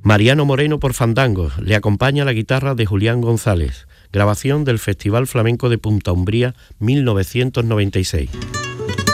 Mariano Moreno por fandangos, le acompaña la guitarra de Julián González, grabación del Festival Flamenco de Punta Umbría 1996.